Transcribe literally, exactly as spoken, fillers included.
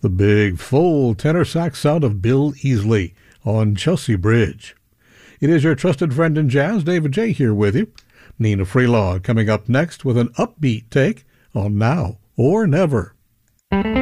the big, full tenor sax sound of Bill Easley on Chelsea Bridge. It is your trusted friend in jazz, David J. here with you. Nina Freelaw coming up next with an upbeat take on Now or Never.